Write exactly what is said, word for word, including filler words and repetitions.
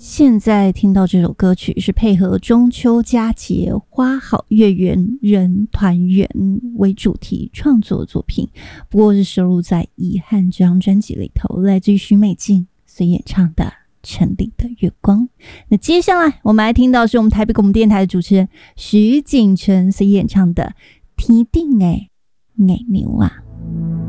现在听到这首歌曲是配合中秋佳节花好月圆人团圆为主题创作作品，不过是收录在《遗憾》这张专辑里头，来自于许美静所演唱的《城里的月光》。那接下来我们来听到是我们台北广播电台的主持人徐锦纯所演唱的《天顶的月牛啊》。